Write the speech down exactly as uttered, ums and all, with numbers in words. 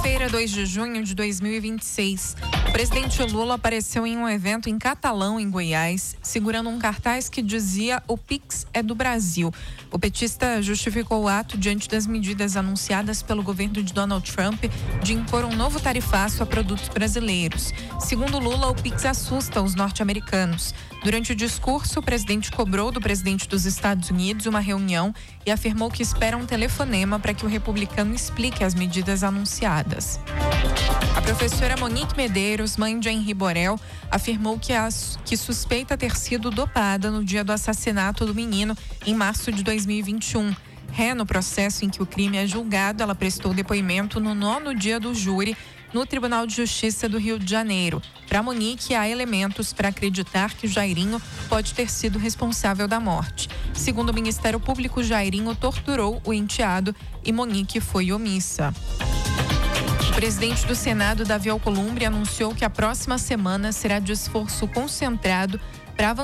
Quinta-feira, dois de junho de dois mil e vinte e seis. O presidente Lula apareceu em um evento em Catalão, em Goiás, segurando um cartaz que dizia: "O Pix é do Brasil". O petista justificou o ato diante das medidas anunciadas pelo governo de Donald Trump de impor um novo tarifaço a produtos brasileiros. Segundo Lula, o Pix assusta os norte-americanos. Durante o discurso, o presidente cobrou do presidente dos Estados Unidos uma reunião e afirmou que espera um telefonema para que o republicano explique as medidas anunciadas. A professora Monique Medeiros, mãe de Henri Borel, afirmou que, a, que suspeita ter sido dopada no dia do assassinato do menino, em março de dois mil e vinte e um. Ré no processo em que o crime é julgado, ela prestou depoimento no nono dia do júri no Tribunal de Justiça do Rio de Janeiro. Para Monique, há elementos para acreditar que Jairinho pode ter sido responsável da morte. Segundo o Ministério Público, Jairinho torturou o enteado e Monique foi omissa. O presidente do Senado, Davi Alcolumbre, anunciou que a próxima semana será de esforço concentrado para